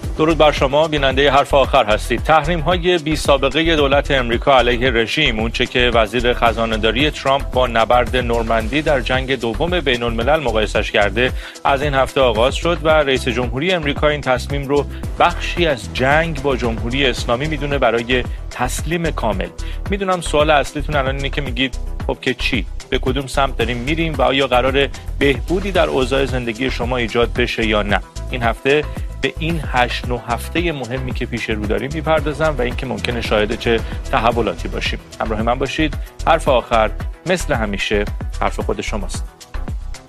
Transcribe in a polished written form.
درود بر شما، بیننده حرف آخر هستید. تحریم‌های بی سابقه دولت امریکا علیه رژیم، اونچه که وزیر خزانه‌داری ترامپ با نبرد نورماندی در جنگ دوم بین‌الملل مقایسش کرده، از این هفته آغاز شد و رئیس جمهوری امریکا این تصمیم رو بخشی از جنگ با جمهوری اسلامی میدونه برای تسلیم کامل. میدونم سوال اصلیتون الان اینه که میگید خب که چی؟ به کدوم سمت داریم میریم و آیا قراره بهبودی در اوضاع زندگی شما ایجاد بشه یا نه؟ این هفته به این 8-9 هفته مهمی که پیش رو داریم میپردازم و اینکه ممکنه شاهد چه تحولاتی باشیم. همراه من باشید. حرف آخر مثل همیشه حرف خود شماست.